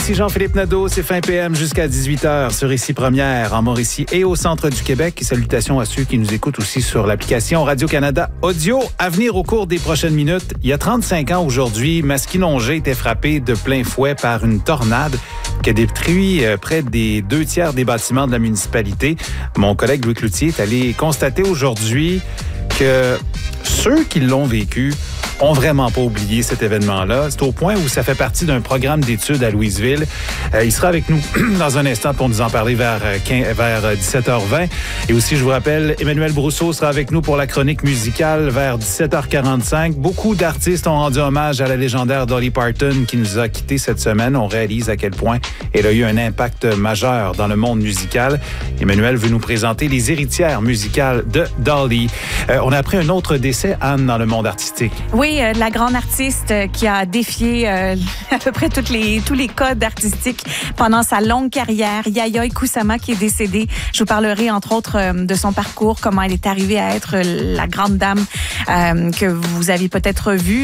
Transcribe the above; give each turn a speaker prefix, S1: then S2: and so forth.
S1: ici Jean-Philippe Nadeau. C'est fin PM jusqu'à 18h sur Ici Première, en Mauricie et au centre du Québec. Et salutations à ceux qui nous écoutent aussi sur l'application Radio-Canada Audio. À venir au cours des prochaines minutes, il y a 35 ans aujourd'hui, Masquinongé était frappé de plein fouet par une tornade qui a détruit près des 2/3 des bâtiments de la municipalité. Mon collègue Louis Cloutier est allé constater aujourd'hui que ceux qui l'ont vécu ont vraiment pas oublié cet événement-là. C'est au point où ça fait partie d'un programme d'études à Louisville. Il sera avec nous dans un instant pour nous en parler vers 17h20. Et aussi, je vous rappelle, Emmanuel Brousseau sera avec nous pour la chronique musicale vers 17h45. Beaucoup d'artistes ont rendu hommage à la légendaire Dolly Parton qui nous a quittés cette semaine. On réalise à quel point elle a eu un impact majeur dans le monde musical. Emmanuel veut nous présenter les héritières musicales de Dolly. On a appris un autre décès, Anne, dans le monde artistique.
S2: Oui, la grande artiste qui a défié à peu près tous les codes artistiques pendant sa longue carrière, Yayoi Kusama, qui est décédée. Je vous parlerai entre autres de son parcours, comment elle est arrivée à être la grande dame que vous avez peut-être vue.